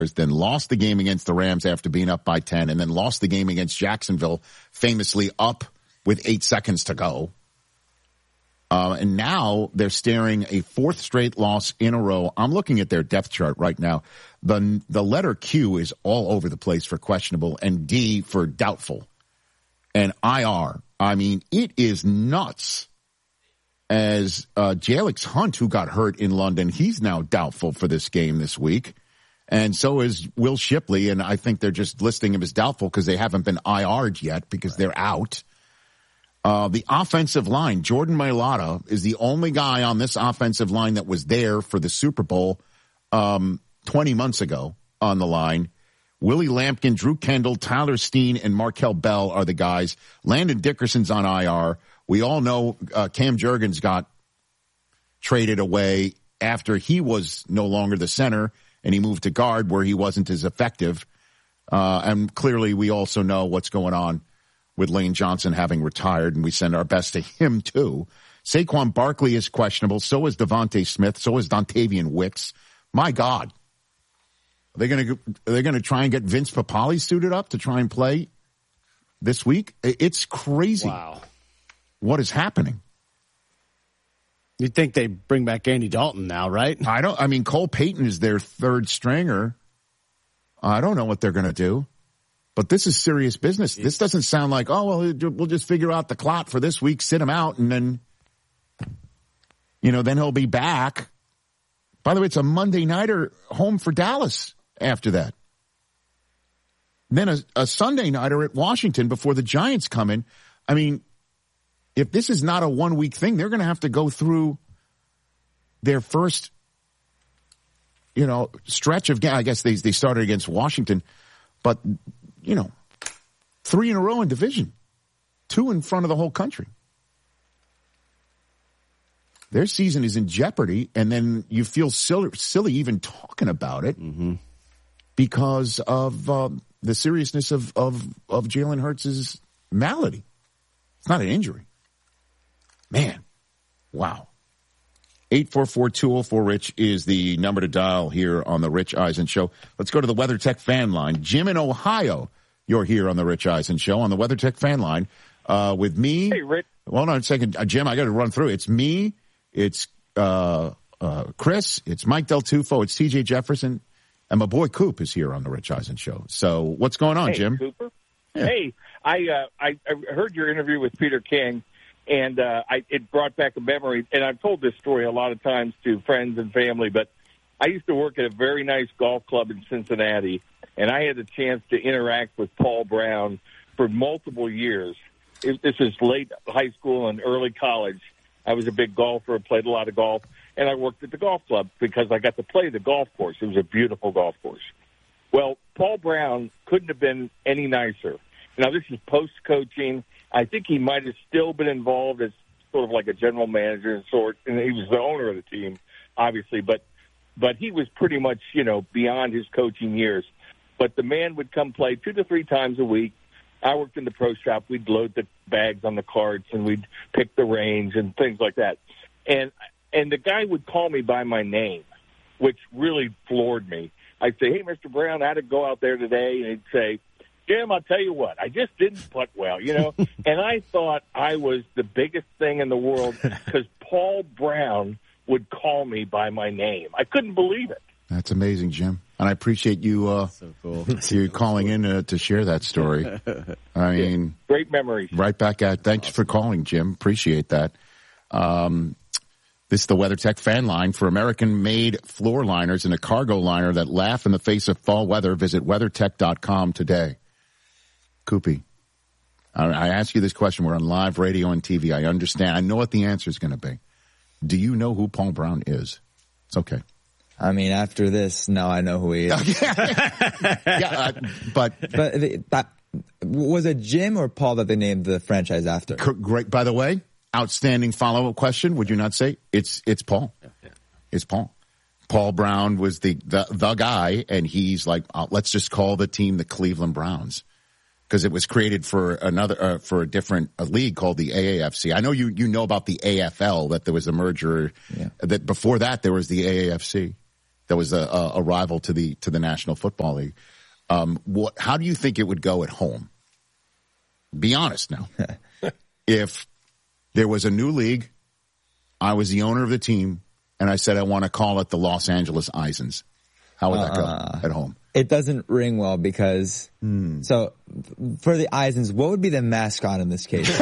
then lost the game against the Rams after being up by 10, and then lost the game against Jacksonville, famously up with 8 seconds to go. And now they're staring a fourth straight loss in a row. I'm looking at their depth chart right now. The letter Q is all over the place for questionable and D for doubtful. And IR, I mean, it is nuts. As Jalix Hunt, who got hurt in London, he's now doubtful for this game this week. And so is Will Shipley, and I think they're just listing him as doubtful because they haven't been IR'd yet because they're out. The offensive line, Jordan Mailata is the only guy on this offensive line that was there for the Super Bowl 20 months ago on the line. Willie Lampkin, Drew Kendall, Tyler Steen, and Markel Bell are the guys. Landon Dickerson's on IR. We all know Cam Jurgens got traded away after he was no longer the center, and he moved to guard where he wasn't as effective. And clearly we also know what's going on with Lane Johnson having retired, and we send our best to him too. Saquon Barkley is questionable. So is Devontae Smith. So is Dontavian Wicks. My God. Are they going to try and get Vince Papale suited up to try and play this week? It's crazy. Wow. What is happening? You'd think they bring back Andy Dalton now, right? I mean, Cole Payton is their third stringer. I don't know what they're going to do. But this is serious business. This doesn't sound like, oh, well, we'll just figure out the clot for this week, sit him out, and then, then he'll be back. By the way, it's a Monday nighter home for Dallas after that. Then a Sunday nighter at Washington before the Giants come in. I mean, if this is not a 1 week thing, they're going to have to go through their first, stretch of, I guess they started against Washington, but 3 in a row in division, 2 in front of the whole country. Their season is in jeopardy, and then you feel silly even talking about it because of the seriousness of Jalen Hurts' malady. It's not an injury. Man, wow. 844-204-RICH is the number to dial here on the Rich Eisen Show. Let's go to the WeatherTech fan line. Jim in Ohio, you're here on the Rich Eisen Show on the WeatherTech fan line with me. Hey, Rich. Hold on a second. Jim, I got to run through. It's me. It's Chris. It's Mike Del Tufo. It's TJ Jefferson. And my boy Coop is here on the Rich Eisen Show. So what's going on, Jim? Cooper. Yeah. Hey, I heard your interview with Peter King. And it brought back a memory, and I've told this story a lot of times to friends and family, but I used to work at a very nice golf club in Cincinnati, and I had the chance to interact with Paul Brown for multiple years. This is late high school and early college. I was a big golfer, played a lot of golf, and I worked at the golf club because I got to play the golf course. It was a beautiful golf course. Well, Paul Brown couldn't have been any nicer. Now, this is post-coaching. I think he might have still been involved as sort of like a general manager and he was the owner of the team, obviously, but he was pretty much, beyond his coaching years. But the man would come play 2 to 3 times a week. I worked in the pro shop. We'd load the bags on the carts and we'd pick the range and things like that. And the guy would call me by my name, which really floored me. I'd say, hey, Mr. Brown, I had to go out there today. And he'd say, Jim, I'll tell you what, I just didn't putt well, and I thought I was the biggest thing in the world because Paul Brown would call me by my name. I couldn't believe it. That's amazing, Jim. And I appreciate you so cool. you calling in to share that story. I mean, great memories. Right back at. Thanks for calling, Jim. Appreciate that. This is the WeatherTech fan line for American-made floor liners and a cargo liner that laugh in the face of fall weather. Visit WeatherTech.com today. Koopy, I ask you this question. We're on live radio and TV. I understand. I know what the answer is going to be. Do you know who Paul Brown is? It's okay. I mean, after this, no, I know who he is. But that was it Jim or Paul that they named the franchise after? Great. By the way, outstanding follow-up question. Would you not say it's Paul? Yeah. It's Paul. Paul Brown was the guy, and he's like, let's just call the team the Cleveland Browns. Because it was created for for a different league called the AAFC. I know you know about the AFL, that there was a merger. Yeah. That before that there was the AAFC. that was a rival to the National Football League. How do you think it would go at home? Be honest now. If there was a new league, I was the owner of the team, and I said I want to call it the Los Angeles Izons, how would that go at home? It doesn't ring well because, so for the Izons, what would be the mascot in this case?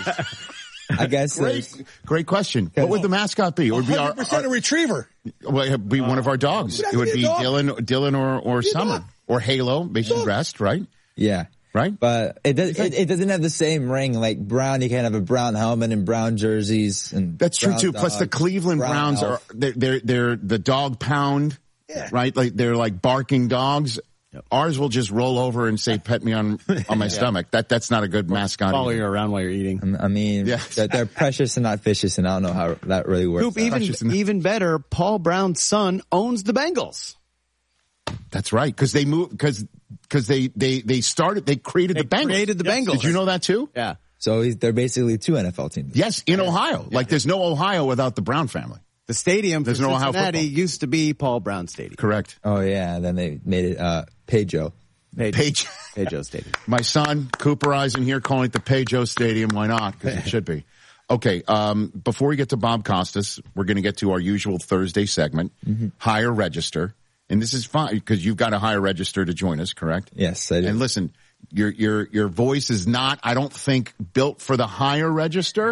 I guess. Great question. What would the mascot be? It would be 100% a retriever. Well, it would be one of our dogs. It would be Dylan or Summer or Halo, Mason Rest, right? Yeah. Right? But it doesn't have the same ring. Like Brown, you can't have a brown helmet and brown jerseys. And that's true too. Dogs, Plus the Cleveland Browns elf. they're the dog pound, right? Like they're like barking dogs. Yep. Ours will just roll over and say, "Pet me on my stomach." That's not a good mascot. Follow you around while you're eating. I mean, they're precious and not vicious, and I don't know how that really works. Coop, even better, Paul Brown's son owns the Bengals. That's right, because they moved because they created the Bengals. Did you know that too? Yeah. So they're basically two NFL teams. Yes, in Ohio. Like there's no Ohio without the Brown family. The stadium for no Ohio Cincinnati football. used to be Paul Brown Stadium. Correct. Oh yeah, then they made it Pedro Stadium. My son Cooper Eisen here calling it the Pedro Stadium. Why not? Because it should be. Okay. Before we get to Bob Costas, we're going to get to our usual Thursday segment, Higher Register. And this is fine because you've got a higher register to join us, correct? Yes, I do. And listen, your voice is not, I don't think, built for the higher register.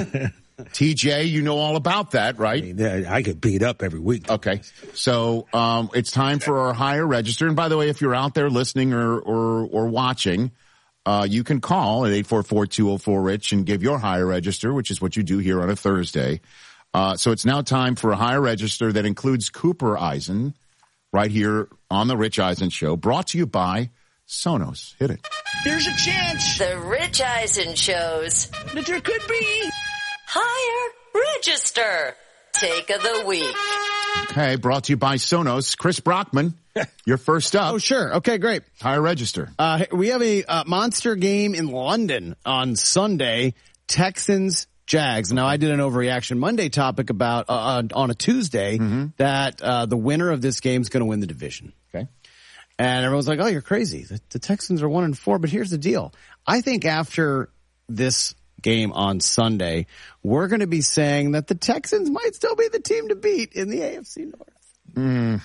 TJ, you know all about that, right? I mean, I get beat up every week. Okay. So it's time for our higher register. And by the way, if you're out there listening or watching, you can call at 844-204-RICH and give your higher register, which is what you do here on a Thursday. So it's now time for a higher register that includes Cooper Eisen, right here on the Rich Eisen Show, brought to you by Sonos. Hit it. There's a chance. The Rich Eisen shows That there could be. Higher Register Take of the Week. Okay, brought to you by Sonos. Chris Brockman, you're first up. Oh, sure. Okay, great. Higher register. We have a monster game in London on Sunday, Texans Jags. Now, I did an Overreaction Monday topic about on a Tuesday that the winner of this game is going to win the division. Okay. And everyone's like, "Oh, you're crazy. The Texans are 1-4." But here's the deal: I think after this game on Sunday, we're going to be saying that the Texans might still be the team to beat in the AFC North.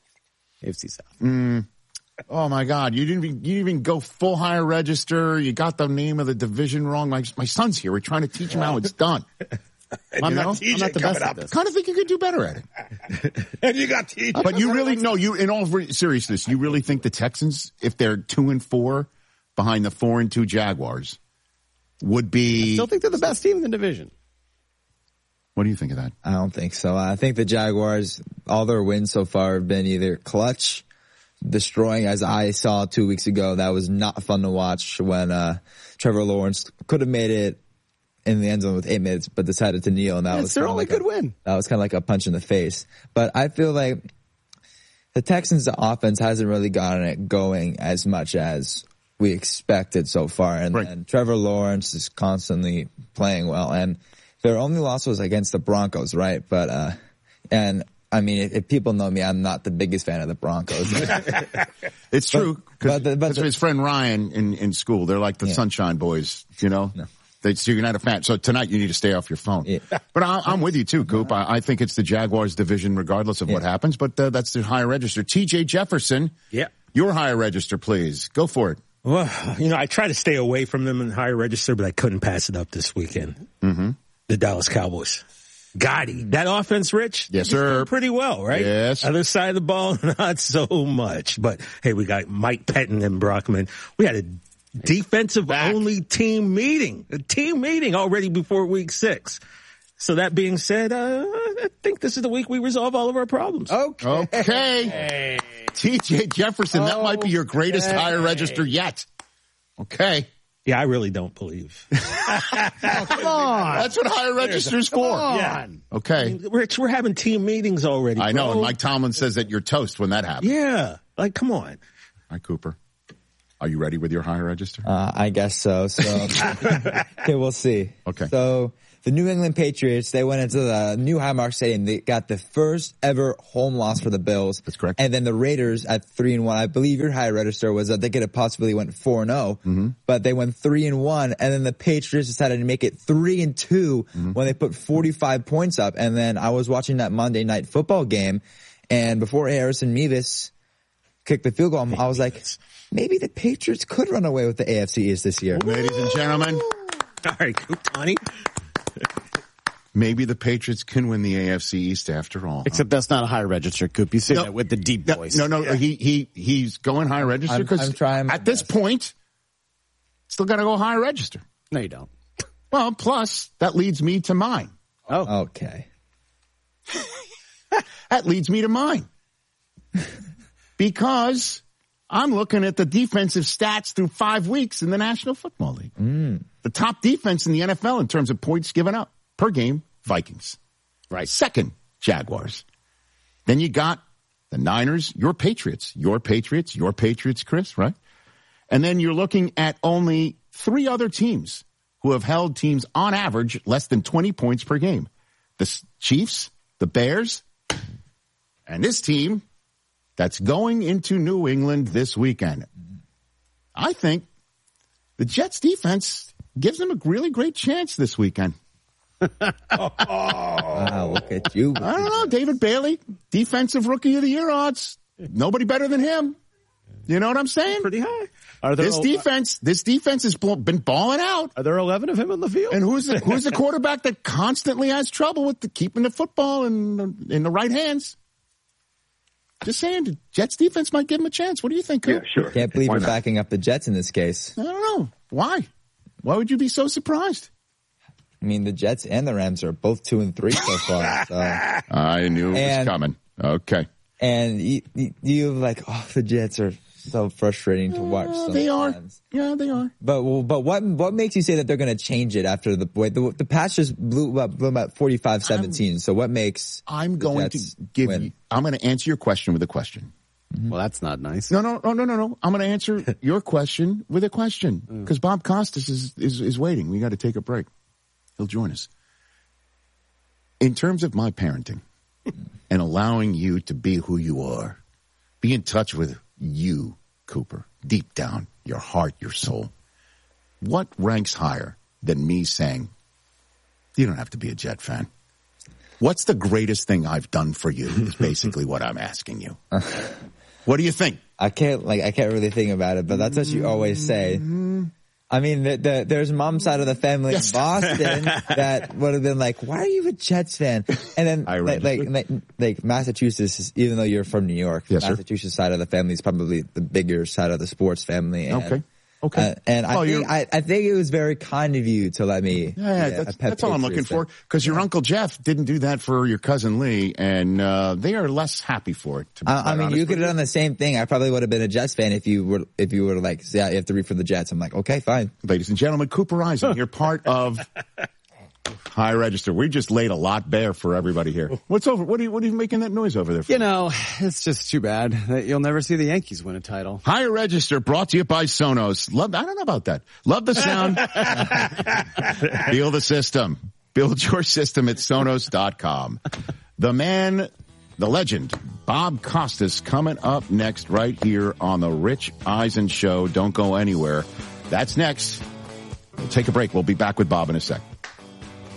AFC South. Oh my God! You didn't even go full higher register. You got the name of the division wrong. My son's here. We're trying to teach him how it's done. I'm not the best at this. Kind of think you could do better at it. And you got TJ. But you really in all seriousness, you really think the Texans, if they're 2-4 behind the 4-2 Jaguars, would be? I still think they're the best team in the division. What do you think of that? I don't think so. I think the Jaguars, all their wins so far have been either clutch, destroying, as I saw 2 weeks ago. That was not fun to watch when Trevor Lawrence could have made it in the end zone with 8 minutes, but decided to kneel, and that was their only good win. That was kind of like a punch in the face. But I feel like the Texans' offense hasn't really gotten it going as much as we expected so far, and Trevor Lawrence is constantly playing well, and their only loss was against the Broncos, right? But and I mean, if people know me, I'm not the biggest fan of the Broncos. It's true. Because his friend Ryan in school, they're like the Sunshine Boys, you know? No. So you're not a fan. So tonight you need to stay off your phone. Yeah. But I'm with you too, Coop. I think it's the Jaguars division regardless of what happens, but that's the higher register. TJ Jefferson. Yeah. Your higher register, please. Go for it. Well, I try to stay away from them in the higher register, but I couldn't pass it up this weekend. The Dallas Cowboys. Gotti. That offense, Rich? Yes, sir. Doing pretty well, right? Yes. Other side of the ball, not so much. But, hey, we got Mike Pettin and Brockman. We had a defensive-only team meeting. A team meeting already before week 6. So that being said, I think this is the week we resolve all of our problems. Okay. TJ Jefferson, that might be your greatest higher register yet. Okay. Yeah, I really don't believe. Come on. That's what higher register's for. Yeah. Okay. Rich, we're having team meetings already. I know, bro. and Mike Tomlin says that you're toast when that happens. Yeah. Like, come on. All right, Cooper. Are you ready with your higher register? I guess so. So okay, we'll see. Okay. So the New England Patriots, they went into the new Highmark Stadium. They got the first ever home loss for the Bills. That's correct. And then the Raiders at 3-1. I believe your high register was that they could have possibly went 4-0, but they went 3-1. And then the Patriots decided to make it 3-2 when they put 45 points up. And then I was watching that Monday Night Football game, and before Harrison Mevis kicked the field goal, I was like, maybe the Patriots could run away with the AFC East this year. Ladies and gentlemen, All right, Tony. maybe the Patriots can win the AFC East after all. Except that's not a high register, Coop. You say that with the deep voice. No. He's going high register because I'm trying my at this best. point, still got to go high register. No, you don't. Well, plus that leads me to mine. Oh, Okay. That leads me to mine. Because I'm looking at the defensive stats through 5 weeks in the National Football League. The top defense in the NFL in terms of points given up per game, Vikings. right. Second, Jaguars. Then you got the Niners, your Patriots, Chris, right? And then you're looking at only 3 other teams who have held teams on average less than 20 points per game. The Chiefs, the Bears, and this team that's going into New England this weekend. I think the Jets defense gives them a really great chance this weekend. Wow, look at you. I don't know. David Bailey, defensive rookie of the year odds. Nobody better than him. You know what I'm saying? Pretty high. Are there This defense has been balling out. Are there 11 of him on the field? And who's the quarterback that constantly has trouble with keeping the football in the right hands? Just saying, the Jets defense might give him a chance. What do you think, Coop? Yeah, sure. Can't believe Why you're not? backing up the Jets in this case. I don't know. Why? Why would you be so surprised? I mean, the Jets and the Rams are both 2-3 so far. So. I knew it was And- coming. Okay. And you like, oh, the Jets are so frustrating to watch. They are. sometimes. Yeah, they are. But what makes you say that they're going to change it after the Pats just blew up 45-17? So what makes I'm the going Jets to give win? you, I'm going to answer your question with a question. Well, that's not nice. No. I'm going to answer your question with a question because Bob Costas is waiting. We got to take a break. He'll join us. In terms of my parenting and allowing you to be who you are, be in touch with you, Cooper, deep down, your heart, your soul. What ranks higher than me saying, you don't have to be a Jet fan? What's the greatest thing I've done for you is basically what I'm asking you. What do you think? I can't really think about it, but that's what you always say. I mean, there's mom's side of the family in Boston that would have been like, why are you a Jets fan? And then like Massachusetts, even though you're from New York, Yes, sir. Massachusetts side of the family is probably the bigger side of the sports family. And, Okay. and Well, I think it was very kind of you to let me. Yeah, that's all I'm looking for. Because your Uncle Jeff didn't do that for your cousin Lee, and they are less happy for it. To be I quite mean, honest you could with have done the same thing. I probably would have been a Jets fan if you were like, yeah, you have to root for the Jets. I'm like, okay, fine. Ladies and gentlemen, Cooper Eisen, you're part of High Register. We just laid a lot bare for everybody here. What's over? What are you making that noise over there for? You know, it's just too bad that you'll never see the Yankees win a title. Higher Register brought to you by Sonos. I don't know about that. Love the sound. Feel the system. Build your system at Sonos.com. The man, the legend, Bob Costas, coming up next right here on the Rich Eisen Show. Don't go anywhere. That's next. We'll take a break. We'll be back with Bob in a sec.